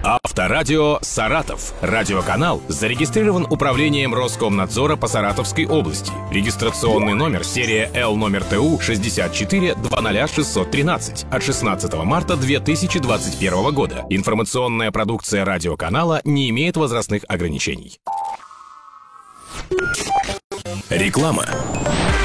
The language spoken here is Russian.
Авторадио «Саратов». Радиоканал зарегистрирован Управлением Роскомнадзора по Саратовской области. Регистрационный номер серия Л номер ТУ 6420613 от 16 марта 2021 года. Информационная продукция радиоканала не имеет возрастных ограничений. Реклама.